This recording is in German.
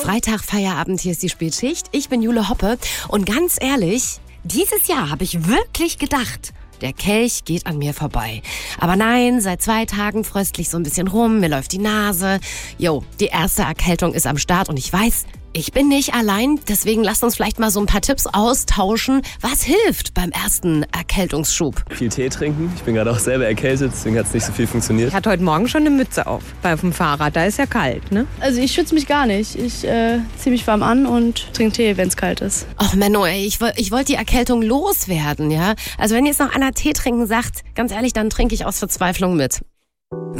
Freitag, Feierabend, hier ist die Spätschicht. Ich bin Jule Hoppe und ganz ehrlich, dieses Jahr habe ich wirklich gedacht, der Kelch geht an mir vorbei. Aber nein, seit 2 Tagen fröstl ich so ein bisschen rum, mir läuft die Nase. Die erste Erkältung ist am Start und ich weiß, ich bin nicht allein, deswegen lasst uns vielleicht mal so ein paar Tipps austauschen. Was hilft beim ersten Erkältungsschub? Viel Tee trinken. Ich bin gerade auch selber erkältet, deswegen hat es nicht so viel funktioniert. Ich hatte heute Morgen schon eine Mütze auf dem Fahrrad. Da ist ja kalt, ne? Also ich schütze mich gar nicht. Ich ziehe mich warm an und trinke Tee, wenn es kalt ist. Ach Menno, ey, ich wollt die Erkältung loswerden, ja? Also wenn jetzt noch einer Tee trinken sagt, ganz ehrlich, dann trinke ich aus Verzweiflung mit.